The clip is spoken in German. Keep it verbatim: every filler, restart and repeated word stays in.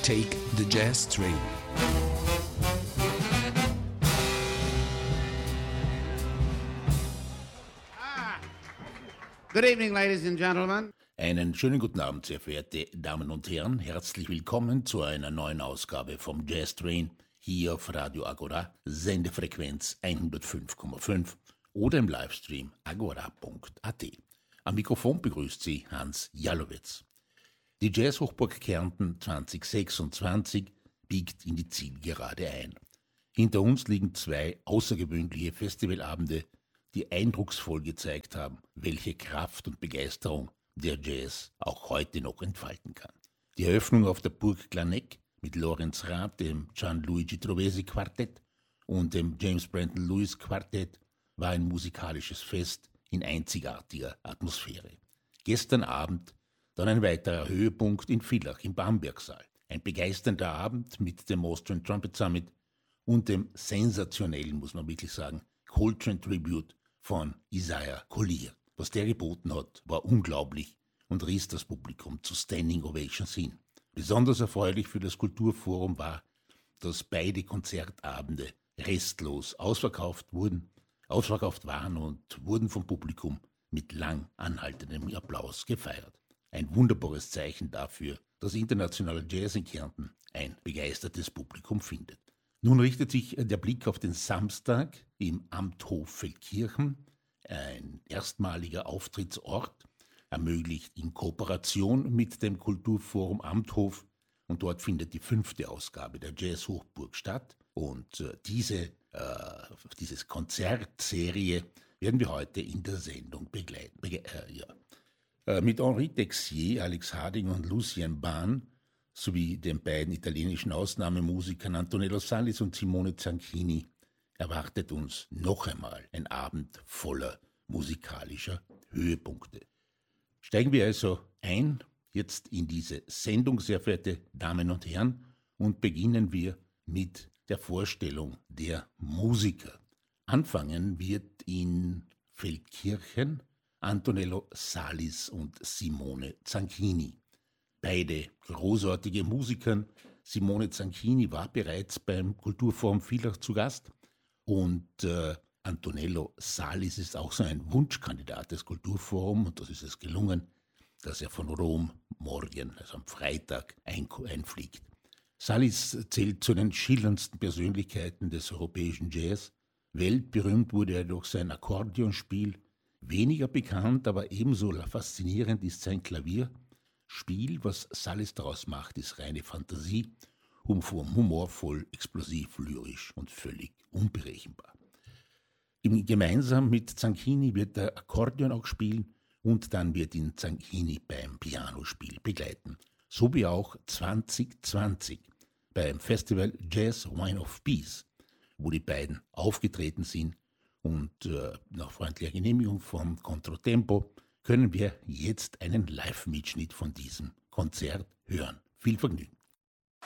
Take the Jazz Train. Good evening, ladies and gentlemen. Einen schönen guten Abend, sehr verehrte Damen und Herren. Herzlich willkommen zu einer neuen Ausgabe vom Jazz Train hier auf Radio Agora, Sendefrequenz hundertfünf Komma fünf oder im Livestream agora punkt at. Am Mikrofon begrüßt Sie Hans Jalowitz. Die Jazz-Hochburg Kärnten zwanzig sechsundzwanzig biegt in die Zielgerade ein. Hinter uns liegen zwei außergewöhnliche Festivalabende, die eindrucksvoll gezeigt haben, welche Kraft und Begeisterung der Jazz auch heute noch entfalten kann. Die Eröffnung auf der Burg Glaneck mit Lorenz Raab, dem Gianluigi Trovesi Quartett und dem James Brandon Lewis Quartett war ein musikalisches Fest in einzigartiger Atmosphäre. Gestern Abend dann ein weiterer Höhepunkt in Villach im Bambergsaal. Ein begeisternder Abend mit dem Austrian Trumpet Summit und dem sensationellen, muss man wirklich sagen, Coltrane Tribute von Isaiah Collier. Was der geboten hat, war unglaublich und riss das Publikum zu Standing Ovations hin. Besonders erfreulich für das Kulturforum war, dass beide Konzertabende restlos ausverkauft wurden, ausverkauft waren und wurden vom Publikum mit lang anhaltendem Applaus gefeiert. Ein wunderbares Zeichen dafür, dass internationaler Jazz in Kärnten ein begeistertes Publikum findet. Nun richtet sich der Blick auf den Samstag im Amthof Feldkirchen, ein erstmaliger Auftrittsort, ermöglicht in Kooperation mit dem Kulturforum Amthof, und dort findet die fünfte Ausgabe der Jazz-Hochburg statt. Und äh, diese äh, dieses Konzertserie werden wir heute in der Sendung begleiten. Bege- äh, ja. äh, mit Henri Texier, Alex Harding und Lucien Bahn sowie den beiden italienischen Ausnahmemusikern Antonello Salis und Simone Zanchini erwartet uns noch einmal ein Abend voller musikalischer Höhepunkte. Steigen wir also ein jetzt in diese Sendung, sehr verehrte Damen und Herren, und beginnen wir mit der Vorstellung der Musiker. Anfangen wird in Feldkirchen Antonello Salis und Simone Zanchini. Beide großartige Musiker. Simone Zanchini war bereits beim Kulturforum Villach zu Gast und äh, Antonello Salis ist auch so ein Wunschkandidat des Kulturforums, und das ist es gelungen, dass er von Rom morgen, also am Freitag, ein- einfliegt. Salis zählt zu den schillerndsten Persönlichkeiten des europäischen Jazz. Weltberühmt wurde er durch sein Akkordeonspiel. Weniger bekannt, aber ebenso faszinierend ist sein Klavierspiel. Was Salis daraus macht, ist reine Fantasie, humorvoll, explosiv, lyrisch und völlig unberechenbar. Im, gemeinsam mit Zanchini wird der Akkordeon auch spielen, und dann wird ihn Zanchini beim Pianospiel begleiten. So wie auch zwanzig zwanzig beim Festival Jazz Wine of Peace, wo die beiden aufgetreten sind, und äh, nach freundlicher Genehmigung vom Controtempo können wir jetzt einen Live-Mitschnitt von diesem Konzert hören. Viel Vergnügen.